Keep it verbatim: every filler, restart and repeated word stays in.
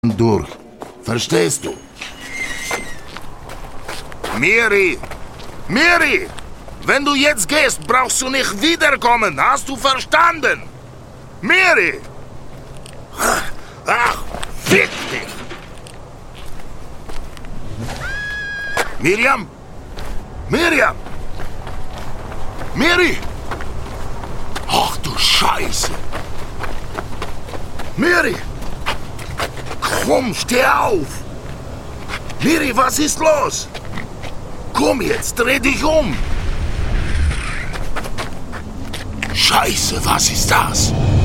durch. Verstehst du? Miri! Miri! Wenn du jetzt gehst, brauchst du nicht wiederkommen. Hast du verstanden? Miri! Ach, fick dich! Miriam? Miriam! Miri! Ach du Scheiße! Miri! Komm, steh auf! Miri, was ist los? Komm jetzt, dreh dich um! Scheiße, was ist das?